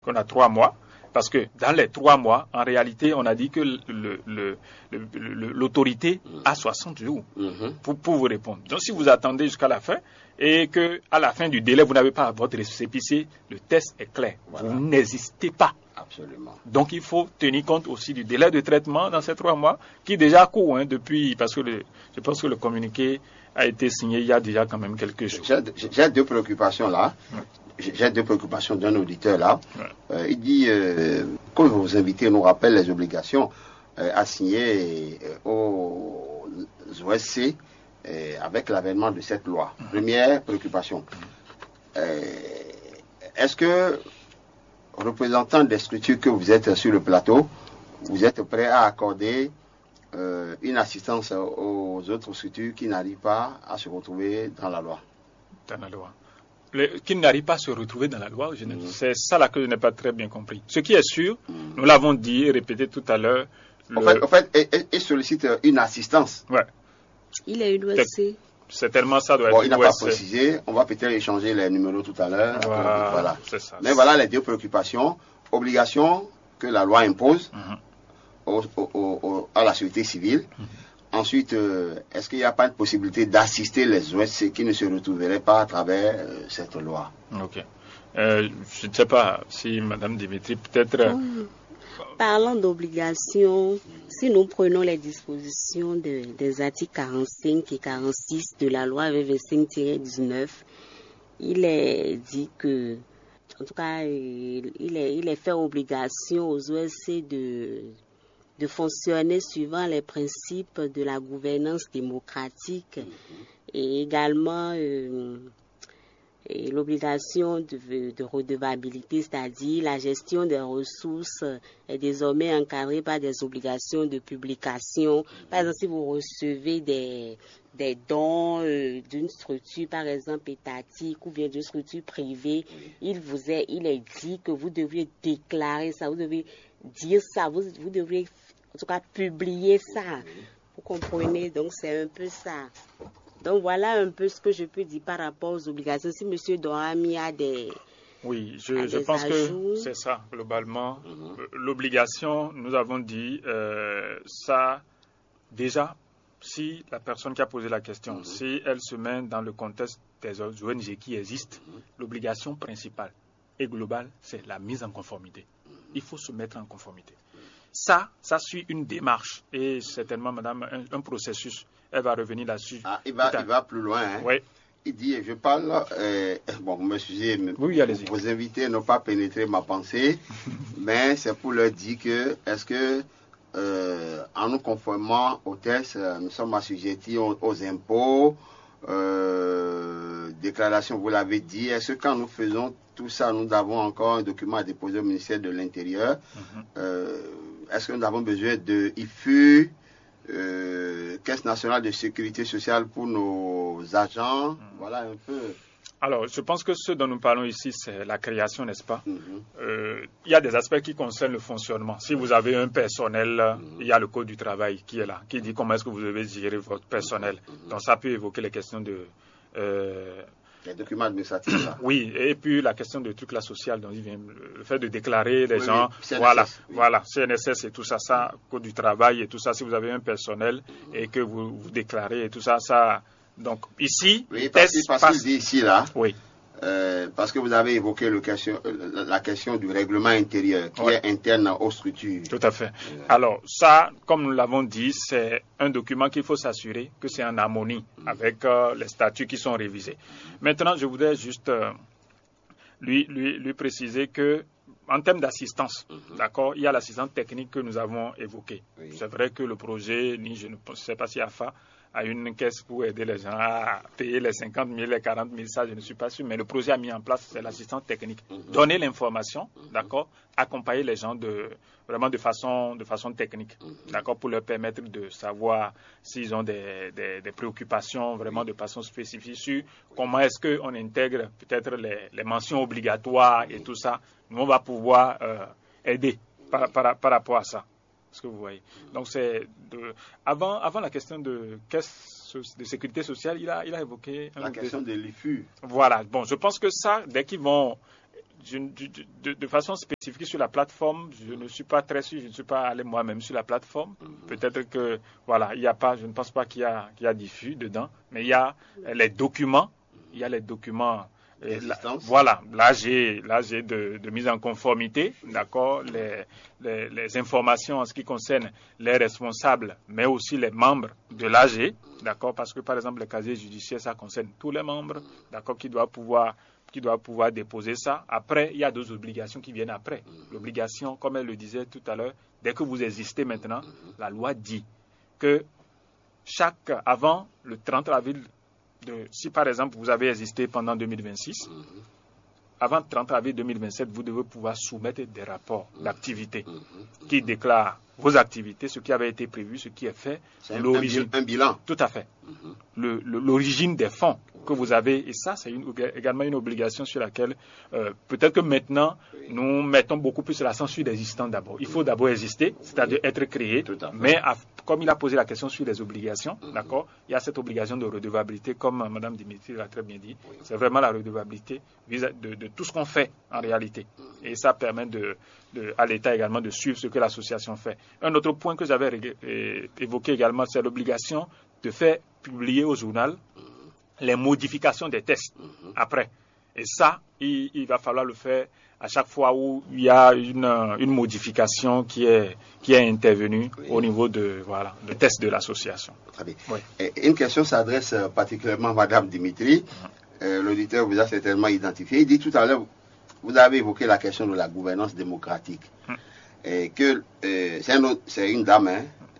qu'on a 3 mois. Parce que dans les 3 mois, en réalité, on a dit que l'autorité a 60 jours pour vous répondre. Donc, si vous attendez jusqu'à la fin et qu'à la fin du délai, vous n'avez pas votre récépissé, le test est clair. Voilà. Vous n'hésitez pas. Absolument. Donc, il faut tenir compte aussi du délai de traitement dans ces 3 mois, qui déjà court depuis, parce que je pense que le communiqué a été signé il y a déjà quand même quelques jours. J'ai 2 préoccupations là. J'ai 2 préoccupations d'un auditeur là. Il dit que vos invités nous rappellent les obligations assignées aux OSC avec l'avènement de cette loi. Première préoccupation. Est-ce que, représentant des structures que vous êtes sur le plateau, vous êtes prêt à accorder une assistance aux autres structures qui n'arrivent pas à se retrouver dans la loi? Dans la loi. Qui n'arrivent pas à se retrouver dans la loi, c'est ça là que je n'ai pas très bien compris. Ce qui est sûr, nous l'avons dit et répété tout à l'heure. En fait, il sollicite une assistance. Ouais. Il a une OSC. C'est tellement ça doit être. Il n'a pas précisé. On va peut-être échanger les numéros tout à l'heure. Voilà. C'est ça. Mais voilà les 2 préoccupations. Obligation que la loi impose à la société civile. Ensuite, est-ce qu'il n'y a pas une possibilité d'assister les OSC qui ne se retrouveraient pas à travers cette loi? Ok. Je ne sais pas si Mme Dimitri peut-être... Parlant d'obligation, si nous prenons les dispositions des articles 45 et 46 de la loi V25-19, il est dit que, en tout cas, il est fait obligation aux OSC de fonctionner suivant les principes de la gouvernance démocratique et également l'obligation de redevabilité, c'est-à-dire la gestion des ressources est désormais encadrée par des obligations de publication. Par exemple, si vous recevez des dons d'une structure, par exemple étatique ou bien d'une structure privée, il est dit que vous devriez déclarer ça, vous devez dire ça, vous devriez en tout cas publier ça. Vous comprenez? Donc c'est un peu ça. Donc voilà un peu ce que je peux dire par rapport aux obligations. Si M. Dorami a des... Oui, je pense que c'est ça, globalement. L'obligation, nous avons dit, ça, déjà, si la personne qui a posé la question, si elle se met dans le contexte des ONG qui existent, l'obligation principale et globale, c'est la mise en conformité. Il faut se mettre en conformité. Ça suit une démarche et certainement, madame, un processus. Elle va revenir là-dessus. Il va plus loin. Hein. Oui. Il dit, je parle, bon, monsieur, oui, allez-y. Vos invités n'ont pas pénétré ma pensée, mais c'est pour leur dire que, est-ce que, en nous conformant au test, nous sommes assujettis aux impôts, déclaration, vous l'avez dit, est-ce que quand nous faisons tout ça, nous avons encore un document à déposer au ministère de l'Intérieur, est-ce que nous avons besoin de IFU, Caisse nationale de sécurité sociale pour nos agents, voilà un peu. Alors, je pense que ce dont nous parlons ici, c'est la création, n'est-ce pas? Il y a des aspects qui concernent le fonctionnement. Si vous avez un personnel, il y a le Code du travail qui est là, qui dit comment est-ce que vous devez gérer votre personnel. Donc, ça peut évoquer les questions de... les documents administratifs, là. Oui, et puis la question de trucs là social, donc le fait de déclarer les gens, CNSS, voilà, CNSS et tout ça, Code du travail et tout ça, si vous avez un personnel et que vous déclarez et tout ça, donc ici, parce qu'il dit ici là, oui. Parce que vous avez évoqué la question du règlement intérieur qui est interne aux structures. Tout à fait. Alors ça, comme nous l'avons dit, c'est un document qu'il faut s'assurer que c'est en harmonie avec les statuts qui sont révisés. Maintenant, je voudrais juste lui préciser que en termes d'assistance, d'accord, il y a l'assistance technique que nous avons évoquée. C'est vrai que le projet, je ne sais pas si AFA à une caisse pour aider les gens à payer les 50 000, les 40 000, ça je ne suis pas sûr, mais le projet a mis en place, c'est l'assistance technique. Donner l'information, d'accord, accompagner les gens vraiment de façon technique, d'accord, pour leur permettre de savoir s'ils ont des préoccupations vraiment de façon spécifique sur comment est-ce qu'on intègre peut-être les mentions obligatoires et tout ça. Nous, on va pouvoir aider par rapport à ça. Ce que vous voyez. Donc c'est avant la question de caisse de sécurité sociale, il a évoqué la question de l'IFU. Voilà. Bon, je pense que ça, dès qu'ils vont de façon spécifique sur la plateforme, je ne suis pas très sûr, je ne suis pas allé moi-même sur la plateforme. Peut-être que, voilà, il n'y a pas, je ne pense pas qu'il y a diffus dedans, mais il y a les documents, voilà, l'AG de mise en conformité, d'accord, les informations en ce qui concerne les responsables, mais aussi les membres de l'AG, d'accord, parce que par exemple, le casier judiciaire, ça concerne tous les membres, d'accord, qui doivent pouvoir déposer ça. Après, il y a d'autres obligations qui viennent après. L'obligation, comme elle le disait tout à l'heure, dès que vous existez maintenant, la loi dit que avant le 30 avril, si par exemple vous avez existé pendant 2026, avant le 30 avril 2027, vous devez pouvoir soumettre des rapports d'activité qui déclarent vos activités, ce qui avait été prévu, ce qui est fait, l'origine. Un bilan. Tout à fait. L'origine des fonds que vous avez, et ça, c'est également une obligation sur laquelle, peut-être que maintenant, nous mettons beaucoup plus l'accent sur l'existant d'abord. Il faut d'abord exister, c'est-à-dire être créé, mais comme il a posé la question sur les obligations, d'accord, il y a cette obligation de redevabilité, comme Mme Dimitri l'a très bien dit, c'est vraiment la redevabilité de tout ce qu'on fait en réalité. Et ça permet à l'État également de suivre ce que l'association fait. Un autre point que j'avais évoqué également, c'est l'obligation de faire publier au journal les modifications des tests après. Et ça, il va falloir le faire à chaque fois où il y a une modification qui est intervenue au niveau de test de l'association. Très bien. Oui. Une question s'adresse particulièrement à Mme Dimitri. L'auditeur vous a certainement identifié. Il dit tout à l'heure, vous avez évoqué la question de la gouvernance démocratique. Et que c'est une dame,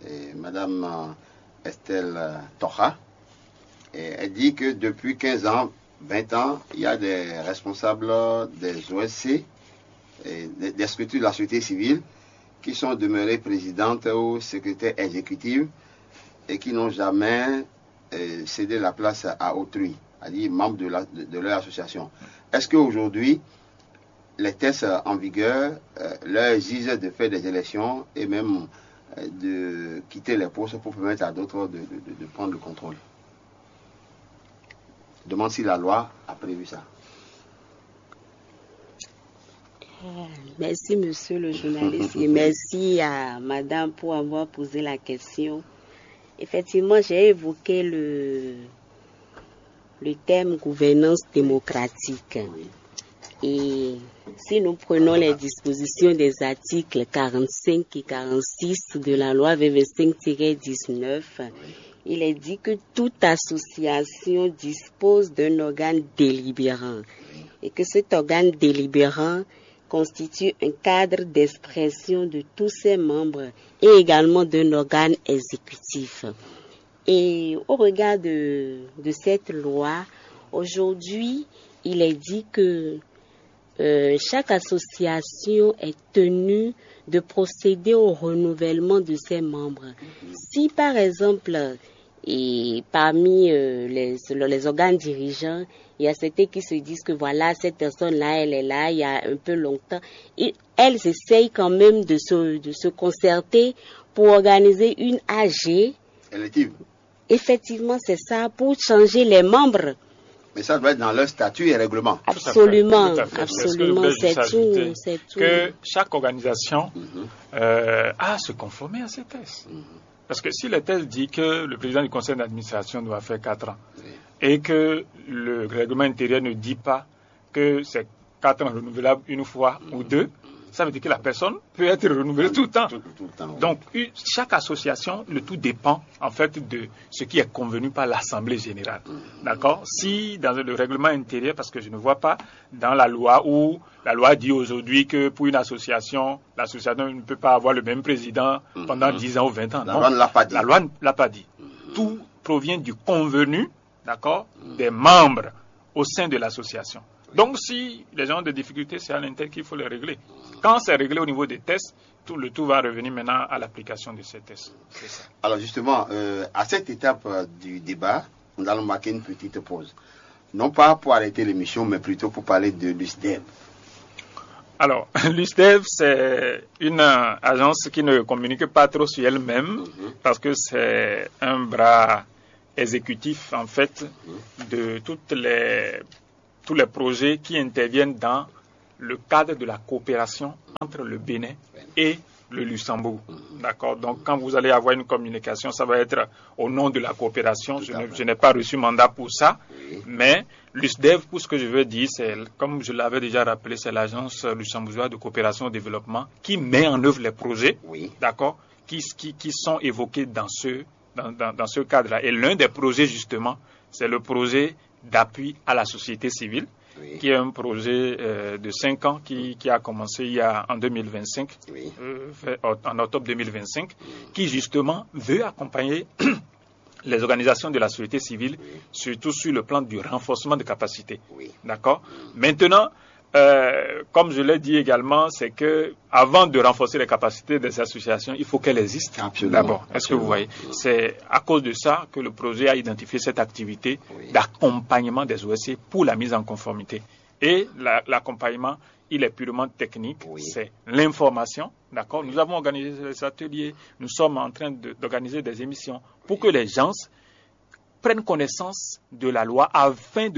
Mme Estelle Tocha. Elle dit que depuis 15 ans, 20 ans, il y a des responsables des OSC, des structures de la société civile, qui sont demeurés présidentes ou secrétaires exécutifs et qui n'ont jamais cédé la place à autrui, c'est-à-dire membres de leur association. Est-ce qu'aujourd'hui, les tests en vigueur leur exigent de faire des élections et même de quitter les postes pour permettre à d'autres de prendre le contrôle? Demande si la loi a prévu ça. Merci, monsieur le journaliste, et merci à madame pour avoir posé la question. Effectivement, j'ai évoqué le thème gouvernance démocratique. Et si nous prenons les dispositions des articles 45 et 46 de la loi V25-19, il est dit que toute association dispose d'un organe délibérant et que cet organe délibérant constitue un cadre d'expression de tous ses membres et également d'un organe exécutif. Et au regard de cette loi, aujourd'hui, il est dit que chaque association est tenue de procéder au renouvellement de ses membres. Si par exemple, et parmi les organes dirigeants, il y a certains qui se disent que voilà, cette personne-là, elle est là il y a un peu longtemps. Et elles essayent quand même de se concerter pour organiser une AG. Élective. Effectivement, c'est ça, pour changer les membres. Mais ça doit être dans leur statut et règlement. Absolument, absolument, c'est tout. Que chaque organisation a à se conformer à ces tests. Parce que si le test dit que le président du conseil d'administration doit faire 4 ans, et que le règlement intérieur ne dit pas que c'est 4 ans renouvelables une fois ou deux, ça veut dire que la personne peut être renouvelée tout le temps. Donc, chaque association, le tout dépend en fait de ce qui est convenu par l'Assemblée générale. D'accord? Si dans le règlement intérieur, parce que je ne vois pas dans la loi où la loi dit aujourd'hui que pour une association, l'association ne peut pas avoir le même président pendant 10 ans ou 20 ans. La loi ne l'a pas dit. La loi ne l'a pas dit. Tout provient du convenu, d'accord, des membres au sein de l'association. Donc, si les gens ont des difficultés, c'est à l'intérieur qu'il faut les régler. Quand c'est réglé au niveau des tests, le tout va revenir maintenant à l'application de ces tests. C'est ça. Alors, justement, à cette étape du débat, nous allons marquer une petite pause. Non pas pour arrêter l'émission, mais plutôt pour parler de l'USDEV. Alors, l'USDEV, c'est une agence qui ne communique pas trop sur elle-même, parce que c'est un bras exécutif, en fait, de tous les projets qui interviennent dans le cadre de la coopération entre le Bénin et le Luxembourg. D'accord. Donc, quand vous allez avoir une communication, ça va être au nom de la coopération. Je n'ai pas reçu mandat pour ça, mais l'USDEV, pour ce que je veux dire, c'est, comme je l'avais déjà rappelé, c'est l'agence luxembourgeoise de coopération au développement qui met en œuvre les projets, d'accord, qui sont évoqués dans ce cadre-là. Et l'un des projets, justement, c'est le projet d'appui à la société civile, qui est un projet de 5 ans qui a commencé en 2025, en octobre 2025, qui justement veut accompagner les organisations de la société civile, surtout sur le plan du renforcement de capacités. D'accord. Maintenant, comme je l'ai dit également, c'est que avant de renforcer les capacités des associations, il faut qu'elles existent d'abord. Est-ce que vous voyez? C'est à cause de ça que le projet a identifié cette activité d'accompagnement des OSC pour la mise en conformité. Et l'accompagnement, il est purement technique, c'est l'information. D'accord. Nous avons organisé des ateliers, nous sommes en train d'organiser des émissions pour que les gens prennent connaissance de la loi afin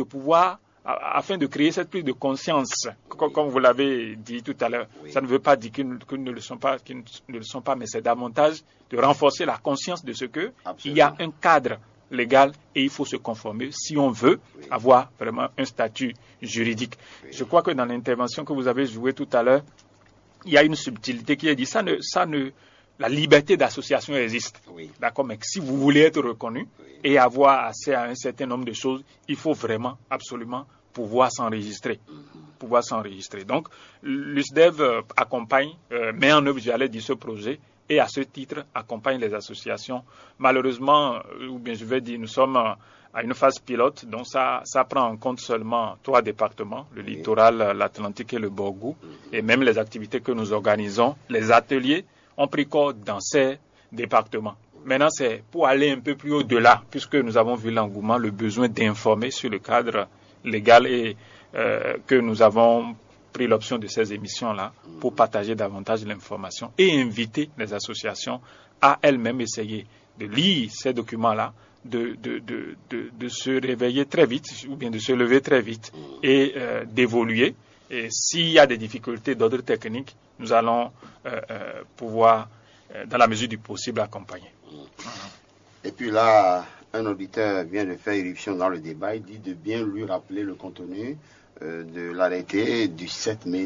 de créer cette prise de conscience, comme vous l'avez dit tout à l'heure. Ça ne veut pas dire qu'ils ne le sont pas, mais c'est davantage de renforcer la conscience de ce que il y a un cadre légal et il faut se conformer si on veut avoir vraiment un statut juridique. Je crois que dans l'intervention que vous avez jouée tout à l'heure, il y a une subtilité qui est dit la liberté d'association existe. D'accord, mais si vous voulez être reconnu et avoir accès à un certain nombre de choses, il faut vraiment, absolument, pouvoir s'enregistrer. Donc, l'USDEV accompagne, met en œuvre, j'allais dire, ce projet et à ce titre accompagne les associations. Malheureusement, ou bien je vais dire, nous sommes à une phase pilote, donc ça prend en compte seulement 3 départements, le littoral, l'Atlantique et le Borgou, et même les activités que nous organisons, les ateliers ont pris corps dans ces départements. Maintenant, c'est pour aller un peu plus au-delà, puisque nous avons vu l'engouement, le besoin d'informer sur le cadre légal et que nous avons pris l'option de ces émissions-là pour partager davantage l'information et inviter les associations à elles-mêmes essayer de lire ces documents-là, de se réveiller très vite ou bien de se lever très vite et d'évoluer. Et s'il y a des difficultés d'ordre technique, nous allons pouvoir, dans la mesure du possible, accompagner. Et puis là, un auditeur vient de faire irruption dans le débat. Il dit de bien lui rappeler le contenu de l'arrêté du 7 mai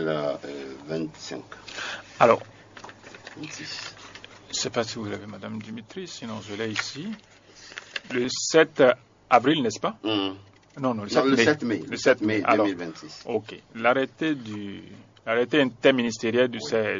2025. Alors, 26. Je ne sais pas si vous l'avez, Madame Dimitri, sinon je l'ai ici. Le 7 avril, n'est-ce pas? Non, le 7 mai. Le 7 mai 2026. Alors, ok. L'arrêté interministériel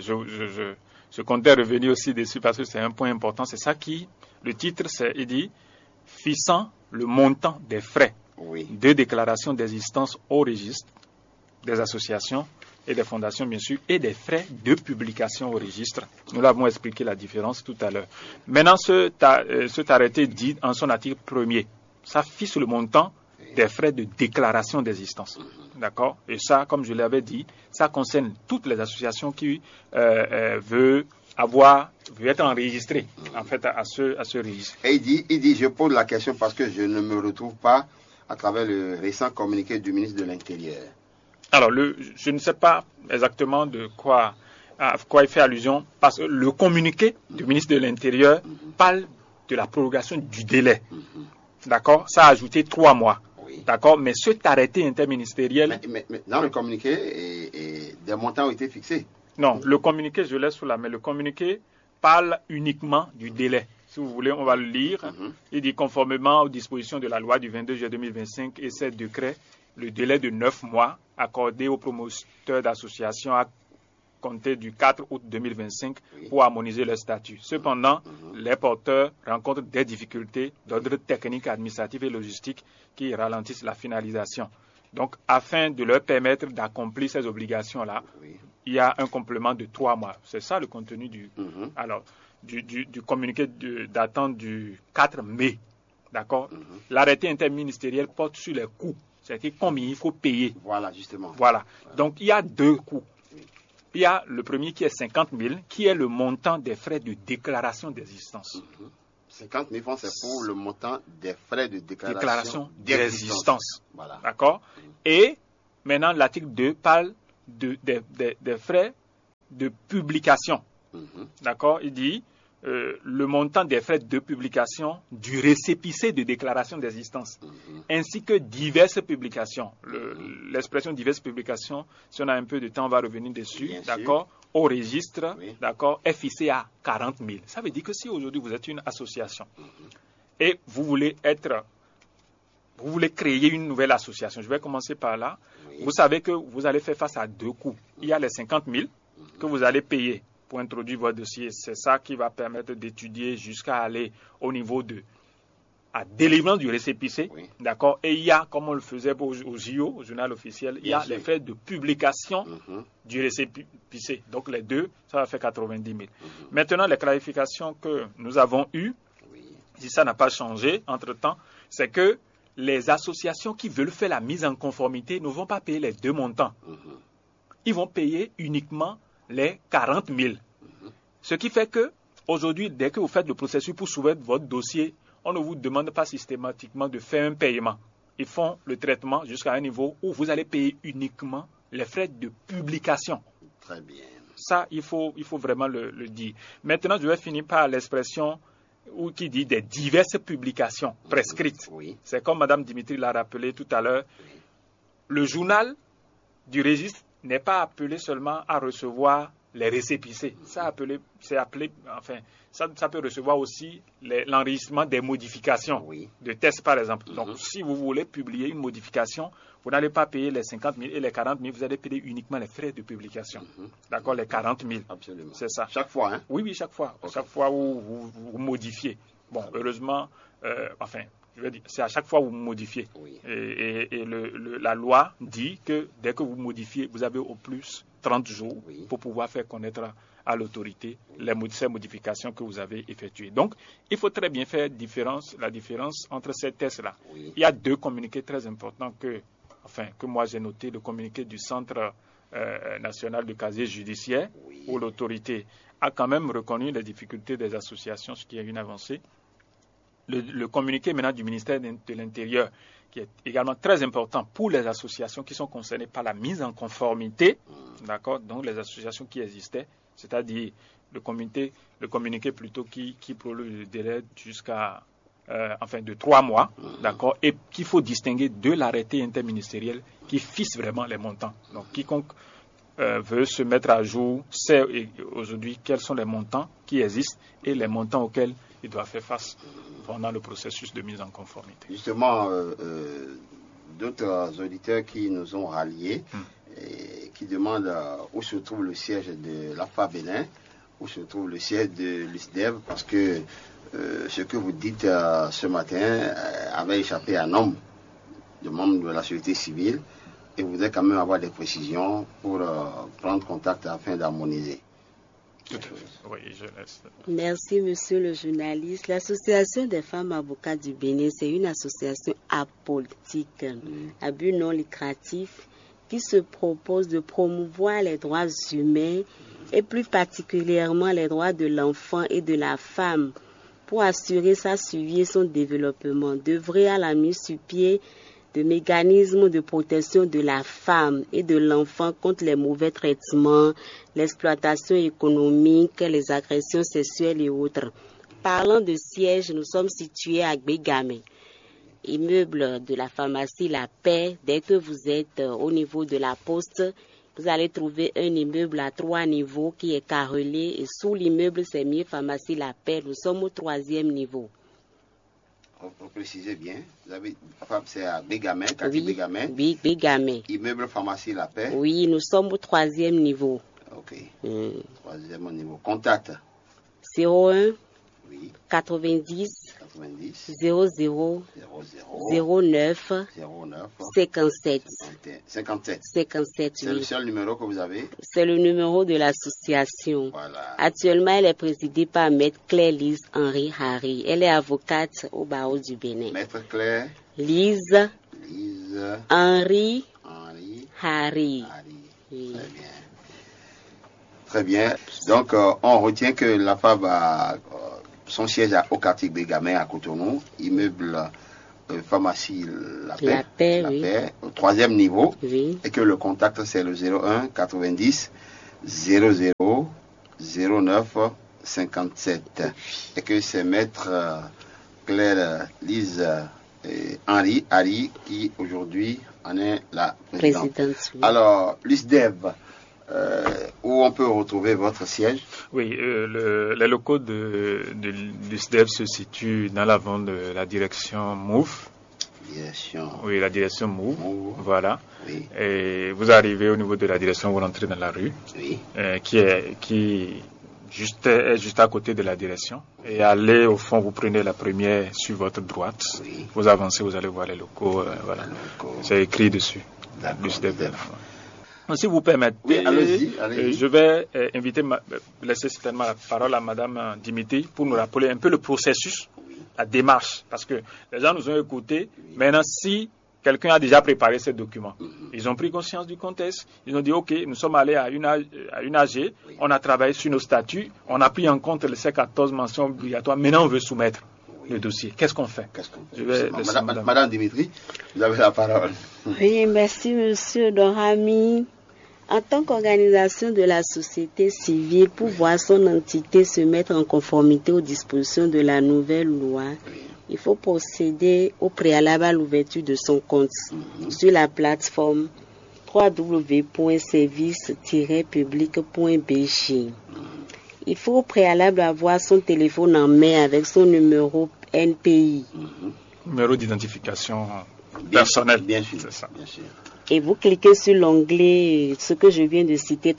je comptais revenir aussi dessus parce que c'est un point important. C'est ça le titre, il dit, fixant le montant des frais de déclaration d'existence au registre des associations et des fondations, bien sûr, et des frais de publication au registre. Nous l'avons expliqué la différence tout à l'heure. Maintenant, cet arrêté dit en son article 1er, ça fixe le montant des frais de déclaration d'existence. D'accord? Et ça, comme je l'avais dit, ça concerne toutes les associations qui veulent être enregistrées, en fait, à ce registre. Et il dit, je pose la question parce que je ne me retrouve pas à travers le récent communiqué du ministre de l'Intérieur. Alors, je ne sais pas exactement à quoi il fait allusion, parce que le communiqué du ministre de l'Intérieur parle de la prorogation du délai. D'accord? Ça a ajouté 3 mois. D'accord? Mais cet arrêté interministériel... Mais dans le communiqué, des montants ont été fixés. Non, le communiqué, je laisse sous la main. Le communiqué parle uniquement du délai. Si vous voulez, on va le lire. Il dit, conformément aux dispositions de la loi du 22 juillet 2025 et ses décrets, le délai de 9 mois accordé aux promoteurs d'associations à compter du 4 août 2025 pour harmoniser leur statut. Cependant, les porteurs rencontrent des difficultés d'ordre technique, administratif et logistique qui ralentissent la finalisation. Donc, afin de leur permettre d'accomplir ces obligations-là, il y a un complément de 3 mois. C'est ça le contenu du communiqué datant du 4 mai. D'accord? L'arrêté interministériel porte sur les coûts. C'est-à-dire combien il faut payer. Voilà, justement. Voilà. Donc, il y a 2 coûts. Il y a le premier qui est 50 000, qui est le montant des frais de déclaration d'existence. 50 000 francs, c'est pour le montant des frais de déclaration d'existence. Voilà. D'accord? Et maintenant, l'article 2 parle des frais de publication. D'accord? Il dit le montant des frais de publication du récépissé de déclaration d'existence, ainsi que diverses publications. L'expression diverses publications, si on a un peu de temps, on va revenir dessus. D'accord? Au registre, d'accord, est fixé à 40 000. Ça veut dire que si aujourd'hui vous êtes une association et vous voulez créer une nouvelle association, je vais commencer par là. Vous savez que vous allez faire face à deux coûts. Il y a les 50 000 que vous allez payer pour introduire votre dossier. C'est ça qui va permettre d'étudier jusqu'à aller au niveau à délivrance du récépissé. D'accord? Et il y a, comme on le faisait au JO, au journal officiel, il y a les frais de publication du récépissé. Donc les deux, ça va faire 90 000. Maintenant, les clarifications que nous avons eues, si ça n'a pas changé entre-temps, c'est que les associations qui veulent faire la mise en conformité ne vont pas payer les deux montants. Ils vont payer uniquement les 40 000. Ce qui fait que, aujourd'hui, dès que vous faites le processus pour soumettre votre dossier, on ne vous demande pas systématiquement de faire un paiement. Ils font le traitement jusqu'à un niveau où vous allez payer uniquement les frais de publication. Très bien. Ça, il faut vraiment le dire. Maintenant, je vais finir par l'expression qui dit des diverses publications prescrites. C'est comme Mme Dimitri l'a rappelé tout à l'heure. Le journal du registre n'est pas appelé seulement à recevoir les récépissés. Ça peut recevoir aussi l'enregistrement des modifications de tests, par exemple. Donc, si vous voulez publier une modification, vous n'allez pas payer les 50 000 et les 40 000, vous allez payer uniquement les frais de publication. D'accord, les 40 000. Absolument. C'est ça. Chaque fois, hein? Oui, chaque fois. Chaque fois où vous modifiez. Bon, heureusement, je veux dire, c'est à chaque fois où vous modifiez. Et la loi dit que dès que vous modifiez, vous avez au plus 30 jours pour pouvoir faire connaître à l'autorité ces modifications que vous avez effectuées. Donc, il faut très bien faire la différence entre ces tests-là. Il y a deux communiqués très importants que moi j'ai notés. Le communiqué du Centre national de casier judiciaire, où l'autorité a quand même reconnu les difficultés des associations, ce qui est une avancée. Le communiqué maintenant du ministère de l'Intérieur, qui est également très important pour les associations qui sont concernées par la mise en conformité, d'accord, donc les associations qui existaient, c'est-à-dire le communiqué plutôt qui prolonge le délai jusqu'à de 3 mois, d'accord, et qu'il faut distinguer de l'arrêté interministériel qui fixe vraiment les montants. Donc quiconque veut se mettre à jour sait aujourd'hui quels sont les montants qui existent et les montants auxquels il doit faire face pendant le processus de mise en conformité. Justement, d'autres auditeurs qui nous ont ralliés et qui demandent où se trouve le siège de l'AFA Bénin, où se trouve le siège de l'ISDEV, parce que ce que vous dites ce matin avait échappé à un nombre de membres de la société civile et voudrait quand même avoir des précisions pour prendre contact afin d'harmoniser. Tout à fait. Oui, je laisse. Merci, monsieur le journaliste. L'Association des femmes avocates du Bénin, c'est une association apolitique, à but non lucratif, qui se propose de promouvoir les droits humains et plus particulièrement les droits de l'enfant et de la femme pour assurer sa suivi et son développement, d'œuvrer à la mise sur pied de mécanismes de protection de la femme et de l'enfant contre les mauvais traitements, l'exploitation économique, les agressions sexuelles et autres. Parlant de siège, nous sommes situés à Bégamé, immeuble de la pharmacie La Paix. Dès que vous êtes au niveau de la poste, vous allez trouver un immeuble à 3 niveaux qui est carrelé et sous l'immeuble, c'est mieux pharmacie La Paix. Nous sommes au 3e niveau. Vous précisez bien, c'est à Bégamé, quartier Bégamé. Oui, Bégamé. Immeuble pharmacie La Paix. Oui, nous sommes au 3e niveau. Ok. 3e niveau. Contact. 01 Oui. 90 00 00 09 57. 57. 57, C'est le seul numéro que vous avez? C'est le numéro de l'association. Voilà. Actuellement, elle est présidée par Maître Claire-Lise Henri Harry. Elle est avocate au barreau du Bénin. Maître Claire Lise Henri Harry. Oui. Très bien. Très bien. Donc, on retient que la FAB a son siège au quartier Bégamé à Cotonou, immeuble pharmacie La Paix, oui. Au 3e niveau, Oui. et que le contact c'est le 01 90 00 09 57, et que c'est maître Claire Lise Henri qui aujourd'hui en est la présidente. Oui. Alors, l'ISDEV, où on peut retrouver votre siège? Oui, les locaux de l'ISDEV se situent dans l'avant de la direction MOUF. Oui, la direction MOUF. Voilà. Oui. Et vous arrivez au niveau de la direction, vous rentrez dans la rue, Oui. qui est juste à côté de la direction. Et allez au fond, vous prenez la première sur votre droite. Oui. Vous avancez, vous allez voir les locaux. Voilà. C'est écrit dessus. Si vous permettez, oui, allez-y. Je vais laisser certainement la parole à Madame Dimitri pour nous rappeler un peu le processus, la démarche. Parce que les gens nous ont écoutés. Maintenant, si quelqu'un a déjà préparé ces documents, ils ont pris conscience du contexte. Ils ont dit, OK, nous sommes allés à une AG, on a travaillé sur nos statuts, on a pris en compte ces 14 mentions obligatoires. Maintenant, on veut soumettre le dossier. Qu'est-ce qu'on fait? Madame Dimitri, vous avez la parole. Oui, merci, Monsieur Dorami. En tant qu'organisation de la société civile, pour voir son entité se mettre en conformité aux dispositions de la nouvelle loi, il faut procéder au préalable à l'ouverture de son compte sur la plateforme www.service-public.bg. Il faut au préalable avoir son téléphone en main avec son numéro NPI. Numéro d'identification personnelle. Bien sûr, c'est ça. Bien sûr. Et vous cliquez sur l'onglet, ce que je viens de citer,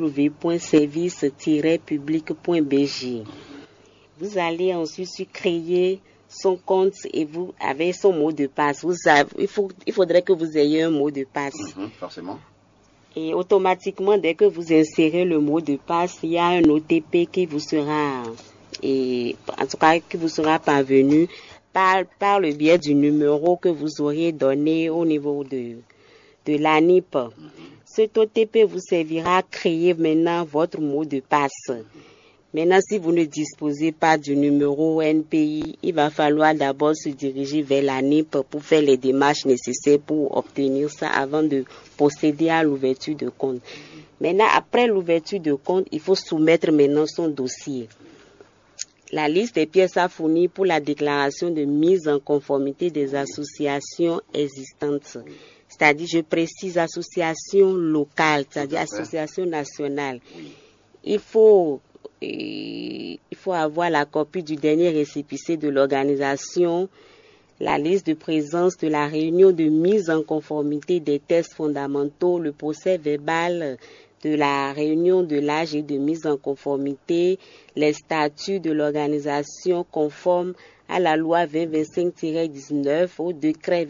www.service-public.bg. Vous allez ensuite sur créer son compte et vous avez son mot de passe. Il faudrait que vous ayez un mot de passe. Forcément. Et automatiquement, dès que vous insérez le mot de passe, il y a un OTP qui vous sera, parvenu par le biais du numéro que vous auriez donné au niveau de l'ANIP. Cet OTP vous servira à créer maintenant votre mot de passe. Maintenant, si vous ne disposez pas du numéro NPI, il va falloir d'abord se diriger vers l'ANIP pour faire les démarches nécessaires pour obtenir ça avant de procéder à l'ouverture de compte. Maintenant, après l'ouverture de compte, il faut soumettre maintenant son dossier. La liste des pièces à fournir pour la déclaration de mise en conformité des associations existantes. C'est-à-dire, je précise, association locale, c'est-à-dire association nationale. Il faut avoir la copie du dernier récépissé de l'organisation, la liste de présence de la réunion de mise en conformité des tests fondamentaux, le procès verbal de la réunion de l'âge et de mise en conformité, les statuts de l'organisation conformes à la loi 2025-19, au décret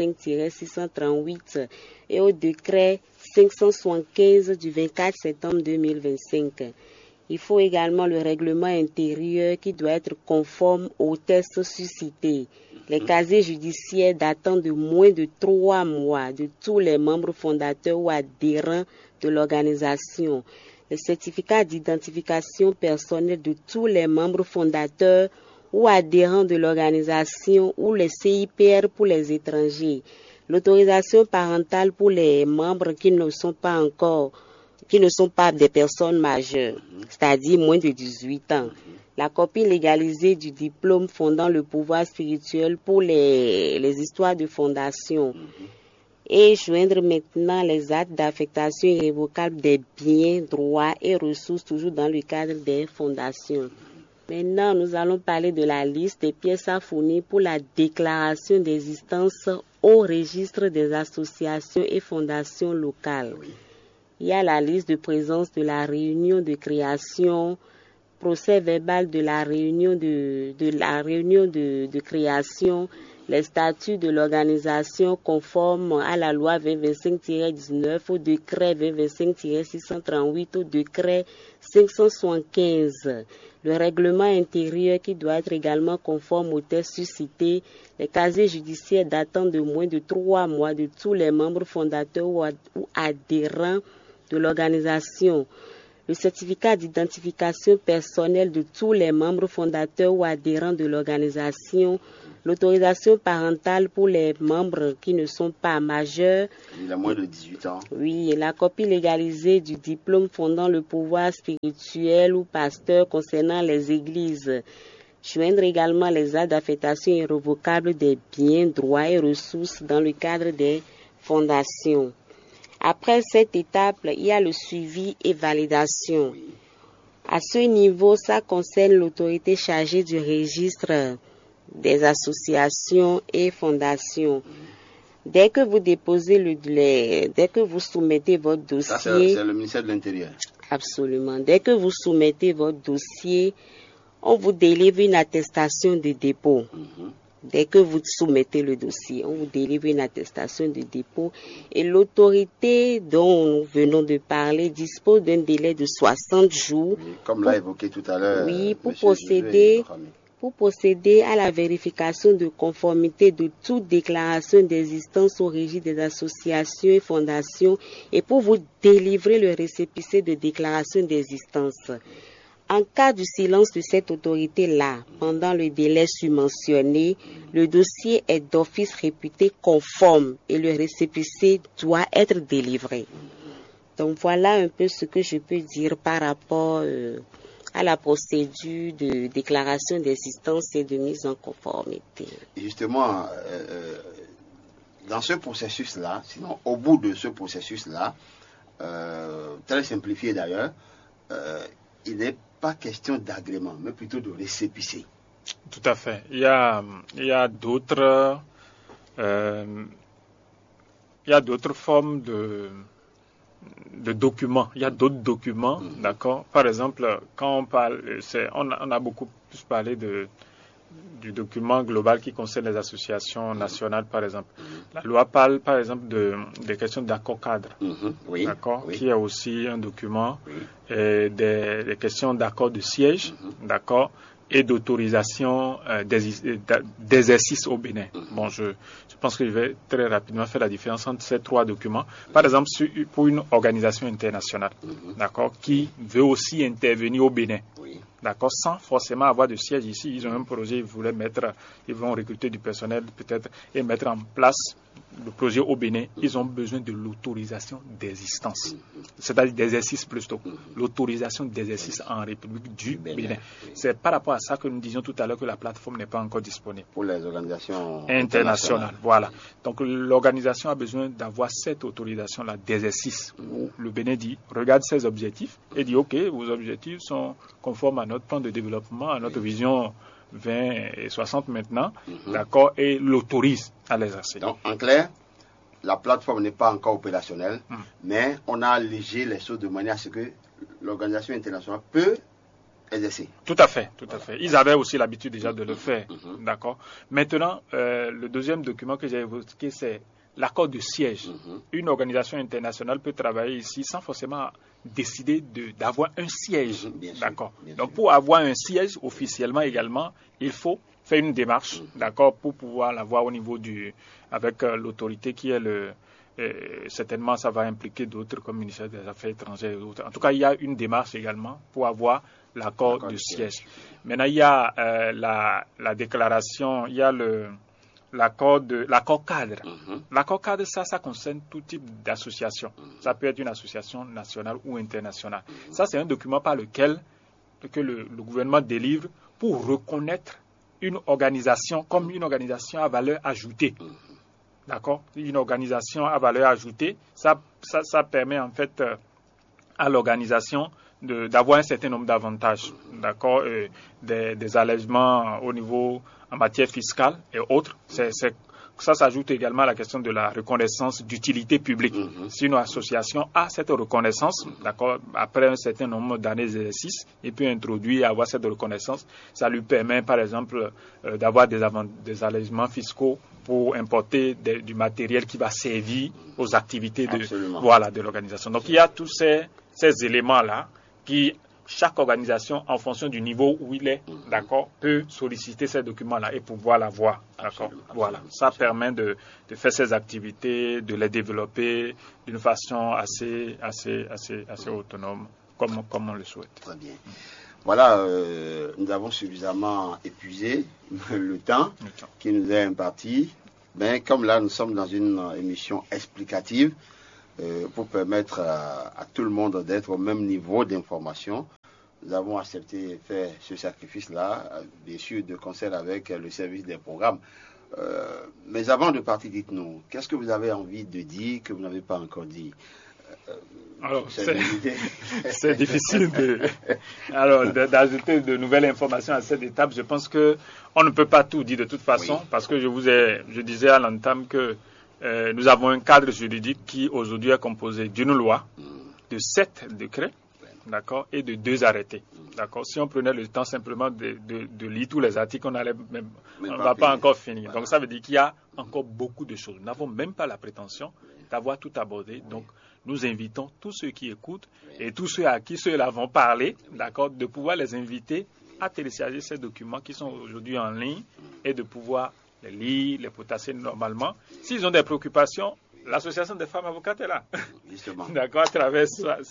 2025-638 et au décret 575 du 24 septembre 2025. Il faut également le règlement intérieur qui doit être conforme aux tests suscités. Les casiers judiciaires datant de moins de 3 mois de tous les membres fondateurs ou adhérents de l'organisation. Le certificat d'identification personnelle de tous les membres fondateurs ou adhérents de l'organisation ou les CIPR pour les étrangers. L'autorisation parentale pour les membres qui ne sont pas des personnes majeures, c'est-à-dire moins de 18 ans. La copie légalisée du diplôme fondant le pouvoir spirituel pour les histoires de fondation. Et joindre maintenant les actes d'affectation irrévocable des biens, droits et ressources toujours dans le cadre des fondations. Maintenant, nous allons parler de la liste des pièces à fournir pour la déclaration d'existence au registre des associations et fondations locales. Il y a la liste de présence de la réunion de création, procès verbal de la réunion de création, les statuts de l'organisation conformes à la loi 2025-19, au décret 2025-638, au décret 575. Le règlement intérieur qui doit être également conforme aux tests suscités, les casiers judiciaires datant de moins de 3 mois de tous les membres fondateurs ou adhérents de l'organisation, le certificat d'identification personnelle de tous les membres fondateurs ou adhérents de l'organisation, L'autorisation parentale pour les membres qui ne sont pas majeurs. Il a moins de 18 ans. Oui, et la copie légalisée du diplôme fondant le pouvoir spirituel ou pasteur concernant les églises. Joindre également les actes d'affectation irrévocable des biens, droits et ressources dans le cadre des fondations. Après cette étape, il y a le suivi et validation. À ce niveau, ça concerne l'autorité chargée du registre des associations et fondations. Dès que vous déposez dès que vous soumettez votre dossier... Ça, c'est le ministère de l'Intérieur. Absolument. Dès que vous soumettez votre dossier, on vous délivre une attestation de dépôt. Dès que vous soumettez le dossier, on vous délivre une attestation de dépôt. Et l'autorité dont nous venons de parler dispose d'un délai de 60 jours. Oui, comme l'a évoqué tout à l'heure. Oui, pour procéder à la vérification de conformité de toute déclaration d'existence au régime des associations et fondations et pour vous délivrer le récépissé de déclaration d'existence. En cas du silence de cette autorité-là, pendant le délai submentionné, le dossier est d'office réputé conforme et le récépissé doit être délivré. Donc voilà un peu ce que je peux dire par rapport à la procédure de déclaration d'existence et de mise en conformité. Justement, dans ce processus-là, sinon au bout de ce processus-là, très simplifié d'ailleurs, il n'est pas question d'agrément, mais plutôt de récépissé. Tout à fait. Il y a d'autres formes de documents. Il y a d'autres documents, d'accord. Par exemple, quand on parle, on a beaucoup plus parlé du document global qui concerne les associations nationales, par exemple. La loi parle, par exemple, des questions d'accord cadre, Oui, d'accord, oui. qui est aussi un document, Oui. et des questions d'accord de siège, d'accord, et d'autorisation d'exercice au Bénin. Bon, je pense que je vais très rapidement faire la différence entre ces trois documents. Par exemple, pour une organisation internationale, d'accord, qui veut aussi intervenir au Bénin. Oui. D'accord, sans forcément avoir de siège ici. Ils ont un projet, ils vont recruter du personnel peut-être et mettre en place le projet au Bénin. Ils ont besoin de l'autorisation d'existence, c'est-à-dire d'exercice plutôt. L'autorisation d'exercice en République du Bénin. C'est par rapport à ça que nous disions tout à l'heure que la plateforme n'est pas encore disponible. Pour les organisations internationales. Voilà. Donc l'organisation a besoin d'avoir cette autorisation-là d'exercice où le Bénin dit, regarde ses objectifs et dit, ok, vos objectifs sont conformes à notre plan de développement, à notre vision 20 et 60 maintenant, d'accord, et l'autorise à l'exercer. Donc, en clair, la plateforme n'est pas encore opérationnelle, mais on a allégé les choses de manière à ce que l'organisation internationale peut exercer. Tout à fait, tout à fait. Ils avaient aussi l'habitude déjà de le faire, d'accord. Maintenant, le deuxième document que j'ai évoqué, c'est l'accord de siège. Une organisation internationale peut travailler ici sans forcément décider d'avoir un siège, d'accord. Donc, pour avoir un siège officiellement également, il faut faire une démarche, d'accord, pour pouvoir l'avoir au niveau avec l'autorité qui est certainement ça va impliquer d'autres comme le ministère des Affaires étrangères et autres. En tout cas, il y a une démarche également pour avoir l'accord de siège. Maintenant, il y a la déclaration, il y a l'accord cadre. L'accord cadre, ça concerne tout type d'association. Ça peut être une association nationale ou internationale. Ça, c'est un document par lequel le gouvernement délivre pour reconnaître une organisation comme une organisation à valeur ajoutée. D'accord? Une organisation à valeur ajoutée, ça permet en fait à l'organisation d'avoir un certain nombre d'avantages, d'accord, des allègements au niveau en matière fiscale et autres. Ça s'ajoute également à la question de la reconnaissance d'utilité publique. Si une association a cette reconnaissance, d'accord, après un certain nombre d'années d'exercice, et peut introduire et avoir cette reconnaissance, ça lui permet par exemple d'avoir des allègements fiscaux pour importer du matériel qui va servir aux activités de l'organisation. Donc il y a tous ces éléments-là qui, chaque organisation, en fonction du niveau où il est, d'accord, peut solliciter ces documents-là et pouvoir l'avoir, d'accord. Voilà, ça permet de faire ces activités, de les développer d'une façon assez autonome, comme on le souhaite. Très bien. Voilà, nous avons suffisamment épuisé le temps qui nous est imparti. Mais comme là, nous sommes dans une émission explicative pour permettre à tout le monde d'être au même niveau d'information, nous avons accepté de faire ce sacrifice-là, bien sûr, de concert avec le service des programmes. Mais avant de partir, dites-nous, qu'est-ce que vous avez envie de dire que vous n'avez pas encore dit? Alors, c'est difficile d'ajouter de nouvelles informations à cette étape. Je pense qu'on ne peut pas tout dire de toute façon, parce que je disais à l'entame que nous avons un cadre juridique qui aujourd'hui est composé d'une loi, de 7 décrets, d'accord, et de 2 arrêtés. D'accord. Si on prenait le temps simplement de lire tous les articles, on ne va pas encore finir. Voilà. Donc ça veut dire qu'il y a encore beaucoup de choses. Nous n'avons même pas la prétention d'avoir tout abordé. Donc nous invitons tous ceux qui écoutent et tous ceux à qui ceux-là vont parler, d'accord, de pouvoir les inviter à télécharger ces documents qui sont aujourd'hui en ligne et de pouvoir les lire, les potasser normalement. S'ils ont des préoccupations, l'association des femmes avocates est là, d'accord, à travers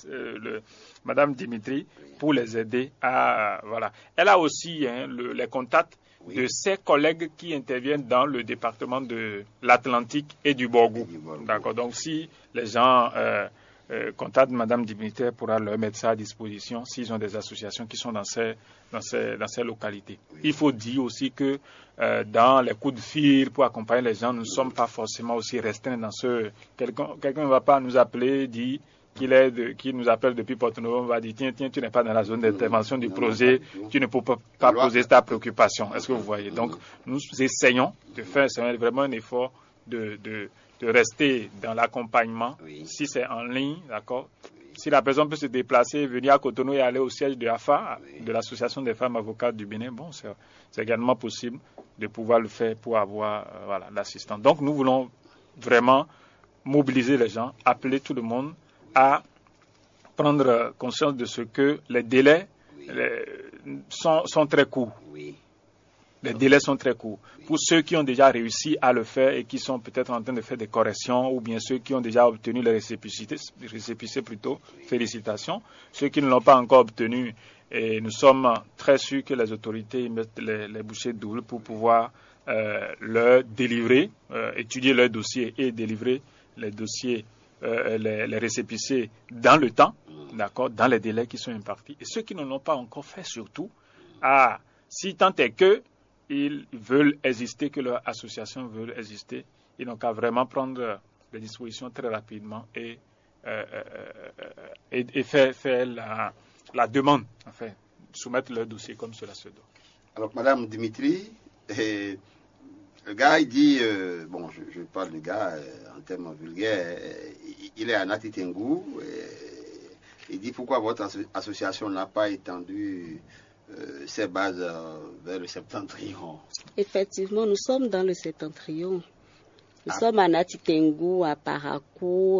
Madame Dimitri, pour les aider à, voilà. Elle a aussi les contacts de ses collègues qui interviennent dans le département de l'Atlantique et du Borgou, d'accord. Donc si les gens contactent Madame Dimitri, elle pourra leur mettre ça à disposition s'ils ont des associations qui sont dans ces localités. Il faut dire aussi que dans les coups de fil pour accompagner les gens, nous ne sommes pas forcément aussi restreints dans ce... Quelqu'un ne va pas nous appeler, dire qui nous appelle depuis Porto-Novo, on va dire tiens, tu n'es pas dans la zone d'intervention du projet, tu ne peux pas poser ta préoccupation. Est-ce que vous voyez? Donc, nous essayons de faire vraiment un effort de rester dans l'accompagnement. Si c'est en ligne, d'accord. Si la personne peut se déplacer, venir à Cotonou et aller au siège de AFA, de l'Association des femmes avocates du Bénin, bon, c'est également possible de pouvoir le faire pour avoir l'assistance. Donc, nous voulons vraiment mobiliser les gens, appeler tout le monde à prendre conscience de ce que les délais sont très courts. Les délais sont très courts. Pour ceux qui ont déjà réussi à le faire et qui sont peut-être en train de faire des corrections, ou bien ceux qui ont déjà obtenu les récépissés plutôt, félicitations. Ceux qui ne l'ont pas encore obtenu, et nous sommes très sûrs que les autorités mettent les bouchées doubles pour pouvoir leur délivrer, étudier leur dossier et délivrer les dossiers, les récépissés dans le temps, d'accord, dans les délais qui sont impartis. Et ceux qui ne l'ont pas encore fait, surtout, si tant est que ils veulent exister, que leur association veut exister, ils n'ont qu'à vraiment prendre des dispositions très rapidement et faire la demande, enfin, soumettre leur dossier comme cela se doit. Alors, Madame Dimitri, le gars, il dit, bon, je parle du gars en termes vulgaires, il est à Nati Tengu, il dit pourquoi votre association n'a pas étendu ses bases vers le septentrion. Effectivement, nous sommes dans le septentrion. Nous sommes à Nati Tengu, à Parakou,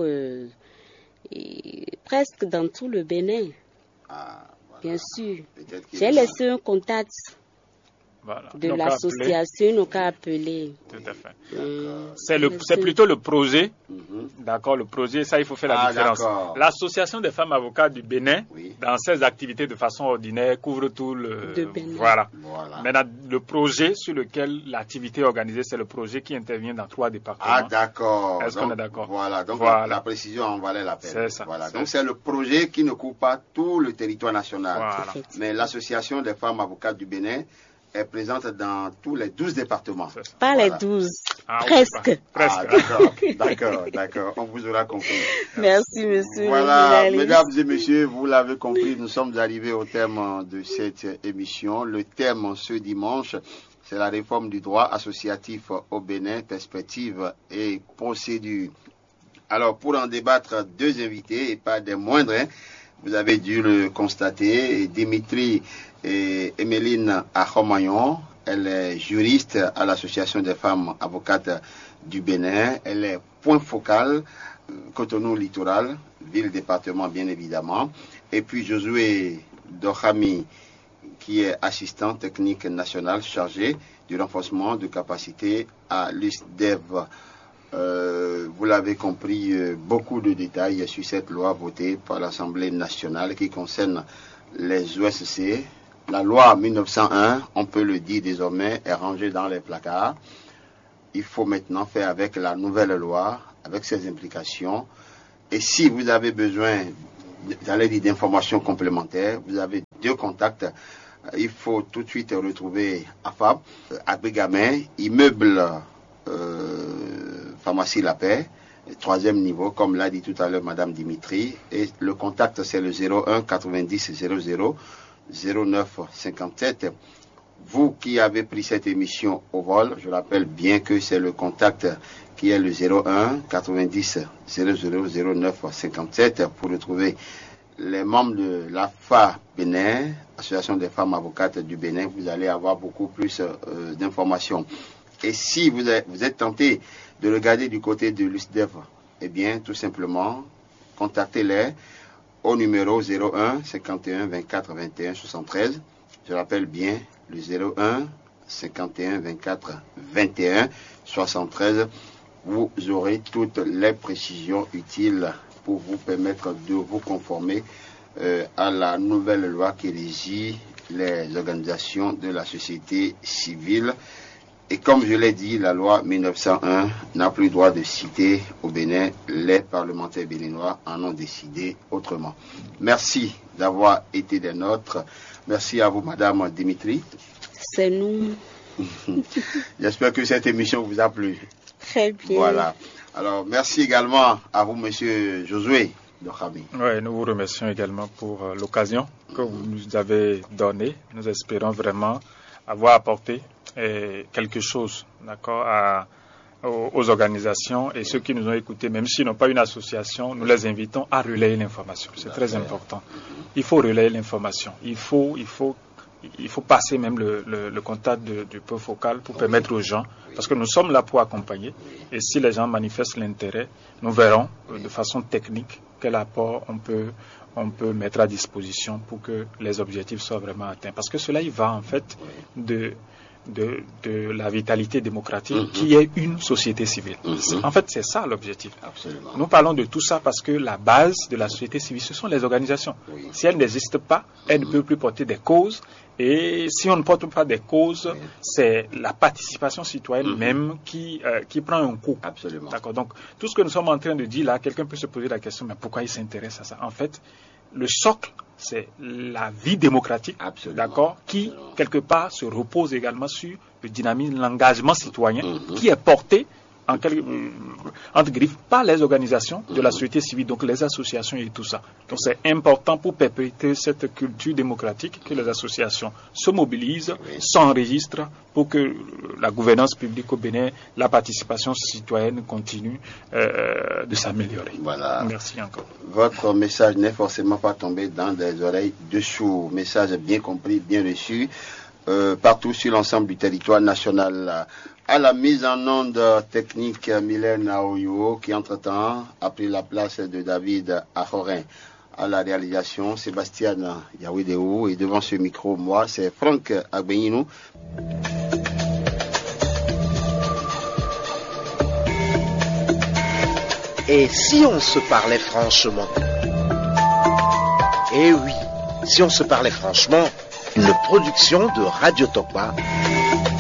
presque dans tout le Bénin. Voilà. Bien sûr. J'ai laissé un contact de l'association, nous qu'à appeler. Tout à fait. C'est plutôt le projet, d'accord, le projet, ça il faut faire la différence. L'association des femmes avocates du Bénin, dans ses activités de façon ordinaire, couvre tout le... Voilà. Maintenant, le projet sur lequel l'activité est organisée, c'est le projet qui intervient dans 3 départements. Ah, d'accord. Est-ce qu'on est d'accord? Voilà, donc la précision en valait la peine. C'est ça. Voilà. Donc c'est le projet qui ne couvre pas tout le territoire national. Voilà. Mais l'association des femmes avocates du Bénin est présente dans tous les 12 départements. Pas les 12, presque. D'accord, on vous aura compris. Merci, monsieur. Voilà, mesdames et messieurs, vous l'avez compris, nous sommes arrivés au terme de cette émission. Le thème ce dimanche, c'est la réforme du droit associatif au Bénin, perspectives et procédures. Alors, pour en débattre, 2 invités, et pas des moindres, vous avez dû le constater, Dimitri et Emeline Ahomayon. Elle est juriste à l'Association des femmes avocates du Bénin. Elle est point focal, Cotonou littoral, ville-département bien évidemment. Et puis Josué Dohami, qui est assistant technique national chargé du renforcement de capacité à l'USDEV. Vous l'avez compris, beaucoup de détails sur cette loi votée par l'Assemblée nationale qui concerne les OSC, La loi 1901, on peut le dire désormais, est rangée dans les placards. Il faut maintenant faire avec la nouvelle loi, avec ses implications. Et si vous avez besoin, j'allais dire, d'informations complémentaires, vous avez 2 contacts. Il faut tout de suite retrouver AFAP, Agbegamin, immeuble Pharmacie La Paix, 3e niveau, comme l'a dit tout à l'heure Madame Dimitri. Et le contact, c'est le 01 90 00 09 57. Vous qui avez pris cette émission au vol, je rappelle bien que c'est le contact qui est le 01 90 00 09 57 pour retrouver les membres de l'AFA Bénin, Association des femmes avocates du Bénin. Vous allez avoir beaucoup plus d'informations. Et si vous êtes tenté de regarder du côté de l'USDEF, eh bien, tout simplement, contactez-les au numéro 01 51 24 21 73. Je rappelle bien le 01 51 24 21 73. Vous aurez toutes les précisions utiles pour vous permettre de vous conformer à la nouvelle loi qui régit les organisations de la société civile. Et comme je l'ai dit, la loi 1901 n'a plus droit de citer au Bénin. Les parlementaires béninois en ont décidé autrement. Merci d'avoir été des nôtres. Merci à vous, Madame Dimitri. C'est nous. J'espère que cette émission vous a plu. Très bien. Voilà. Alors, merci également à vous, Monsieur Josué Dokhami. Oui, nous vous remercions également pour l'occasion que vous nous avez donnée. Nous espérons vraiment avoir apporté quelque chose, d'accord, aux organisations et ceux qui nous ont écoutés, même s'ils n'ont pas une association, nous les invitons à relayer l'information. C'est très important. Il faut relayer l'information. Il faut passer même le contact du point focal pour permettre aux gens, parce que nous sommes là pour accompagner. Et si les gens manifestent l'intérêt, nous verrons de façon technique quel apport on peut mettre à disposition pour que les objectifs soient vraiment atteints. Parce que cela, il va en fait de la vitalité démocratique qui est une société civile. En fait, c'est ça l'objectif. Absolument. Nous parlons de tout ça parce que la base de la société civile, ce sont les organisations. Oui. Si elles n'existent pas, elles ne peuvent plus porter des causes. Et si on ne porte pas des causes, c'est la participation citoyenne même qui prend un coup. Absolument. D'accord. Donc, tout ce que nous sommes en train de dire là, quelqu'un peut se poser la question, mais pourquoi il s'intéresse à ça? En fait, le socle, c'est la vie démocratique, d'accord, qui, quelque part, se repose également sur le dynamisme, l'engagement citoyen, qui est porté entre griffes par les organisations de la société civile, donc les associations et tout ça. Donc c'est important pour perpétuer cette culture démocratique que les associations se mobilisent, s'enregistrent pour que la gouvernance publique au Bénin, la participation citoyenne continue de s'améliorer. Voilà. Merci encore. Votre message n'est forcément pas tombé dans des oreilles de sourds. Message bien compris, bien reçu, partout sur l'ensemble du territoire national. À la mise en onde technique, Mylène Aoyo, qui entre-temps a pris la place de David Achorin. À la réalisation, Sébastien Yawideo. Et devant ce micro, moi, c'est Franck Agbeyinou. Et si on se parlait franchement? Eh oui, si on se parlait franchement, une production de Radio Tokpa